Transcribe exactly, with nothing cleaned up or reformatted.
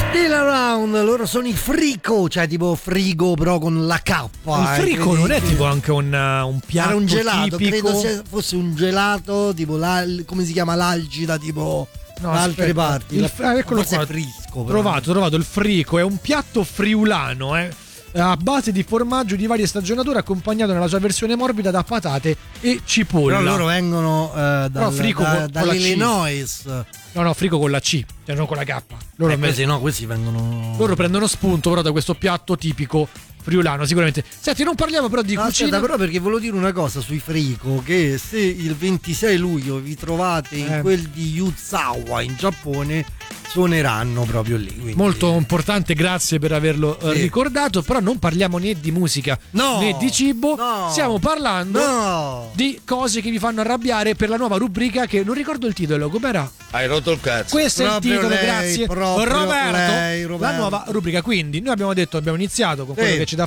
Still Around, loro sono i Frico, cioè tipo frigo però con la K. Il frico non è tipo anche un, un piatto era un gelato, tipico? credo sia, fosse un gelato tipo la, come si chiama l'algida tipo no, da altre aspetta. parti. Il, ah, eccolo forse qua. è frisco. Però. Trovato, trovato il frico, è un piatto friulano, eh. A base di formaggio di varie stagionature, accompagnato nella sua versione morbida da patate e cipolla. Però loro vengono eh, dal, frico da, con, dall'Illinois. No, no, frico con la C, cioè non con la K. Loro, eh, questi no, questi vengono. Loro prendono spunto però da questo piatto tipico friulano, sicuramente. Senti, non parliamo però di no, cucina. Aspetta, però perché volevo dire una cosa sui Frico, che se il ventisei luglio vi trovate in eh. quel di Yuzawa in Giappone, suoneranno proprio lì. Quindi... Molto importante, grazie per averlo sì. ricordato. Però non parliamo né di musica no, né di cibo, no, stiamo parlando no. di cose che vi fanno arrabbiare per la nuova rubrica che non ricordo il titolo, com'era? Hai rotto il cazzo. Questo proprio è il titolo, lei, grazie Roberto, lei, Roberto. La nuova rubrica, quindi noi abbiamo detto, abbiamo iniziato con quello sì. che ci dà